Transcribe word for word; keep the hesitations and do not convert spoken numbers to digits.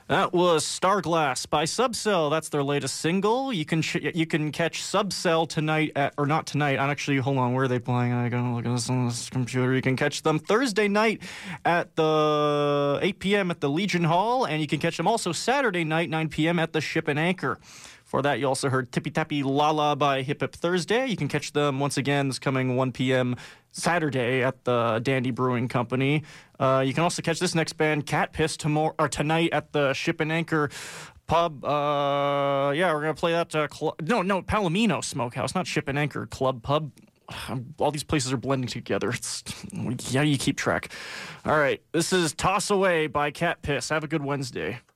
That was Starglass by Subcell. That's their latest single. You can ch- you can catch Subcell tonight at, or not tonight. I'm actually, hold on, where are they playing? I gotta look at this on this computer. You can catch them Thursday night at the eight p.m. at the Legion Hall, and you can catch them also Saturday night, nine p.m. at the Ship and Anchor. For that, you also heard Tippy Tappy Lala by Hip Hip Thursday. You can catch them once again this coming one p.m. Saturday at the Dandy Brewing Company. Uh, you can also catch this next band, Cat Piss, tomorrow or tonight at the Ship and Anchor Pub. Uh, yeah, we're gonna play that. Uh, cl- no, no, Palomino Smokehouse, not Ship and Anchor Club Pub. All these places are blending together. It's yeah, you keep track. All right, this is Toss Away by Cat Piss. Have a good Wednesday.